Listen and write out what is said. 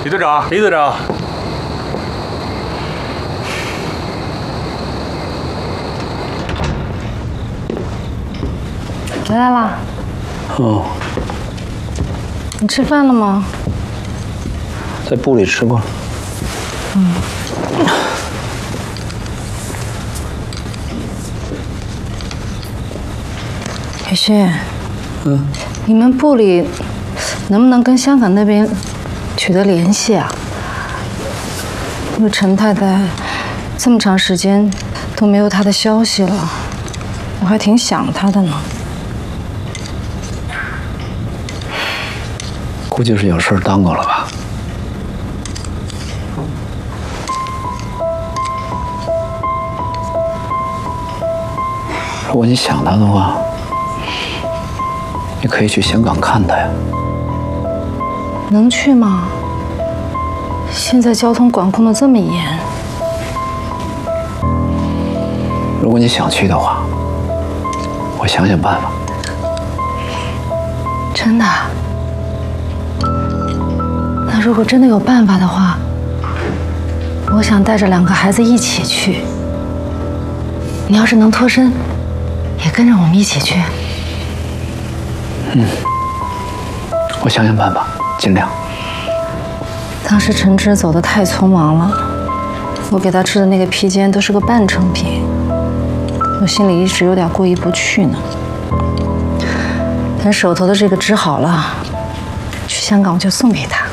李队长，李队长， 回来啦。 哦， 你吃饭了吗？ 在部里吃过了。 雨轩，你们部里能不能跟香港那边取得联系啊？因为陈太太这么长时间都没有她的消息了，我还挺想她的呢。 估计是有事耽搁了吧。如果你想他的话，你可以去香港看他呀。 能去吗？现在交通管控的这么严。 如果你想去的话，我想想办法。 真的？那如果真的有办法的话，我想带着2个孩子一起去。你要是能脱身，也跟着我们一起去。 我想想办法，尽量。 当时陈芝走得太匆忙了，我给他吃的那个披肩都是个半成品，我心里一直有点过意不去呢。等手头的这个织好了，去香港我就送给他。